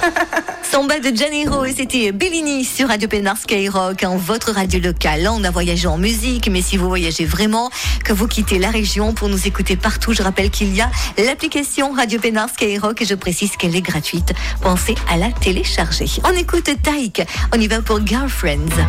Samba de Janeiro et c'était Bellini sur Radio Pénard Skyrock, votre radio locale. On a voyagé en musique, mais si vous voyagez vraiment, que vous quittez la région pour nous écouter partout, je rappelle qu'il y a l'application Radio Pénard Skyrock et je précise qu'elle est gratuite. Pensez à la télécharger. On écoute Taïk, on y va pour Girlfriends.